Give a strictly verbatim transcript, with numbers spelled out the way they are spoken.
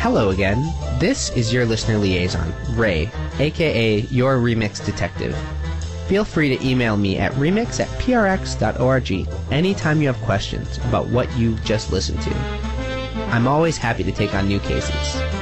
Hello again. This is your listener liaison, Ray, aka your Remix Detective. Feel free to email me at remix at p r x dot org anytime you have questions about what you just listened to. I'm always happy to take on new cases.